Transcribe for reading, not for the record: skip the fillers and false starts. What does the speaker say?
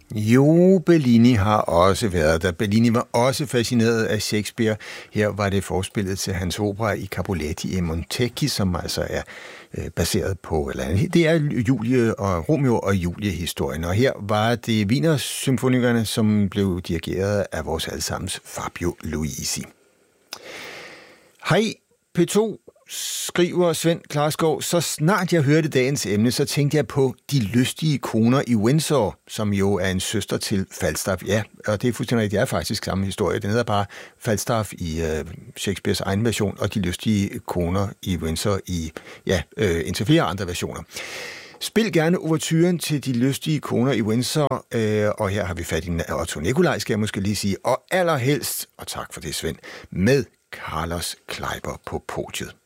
Jo, Bellini har også været der. Bellini var også fascineret af Shakespeare. Her var det forspillet til hans opera I Capuletti e Montecchi, som altså er baseret på, eller det er Julie og Romeo og Julie-historien. Og her var det Wiener-symfonikerne, som blev dirigeret af vores allesammens Fabio Luisi. Hej, P2, skriver Svend Klarskov. Så snart jeg hørte dagens emne, så tænkte jeg på De lystige koner i Windsor, som jo er en søster til Falstaff. Ja, og det er fuldstændig rigtigt, det er faktisk samme historie. Den hedder bare Falstaff i Shakespeares egen version, og De lystige koner i Windsor i, indtil flere andre versioner. Spil gerne ouverturen til De lystige koner i Windsor, og her har vi fat i Otto Nikolaj, skal jeg måske lige sige, og allerhelst, og tak for det, Svend, med Carlos Kleiber på podiet.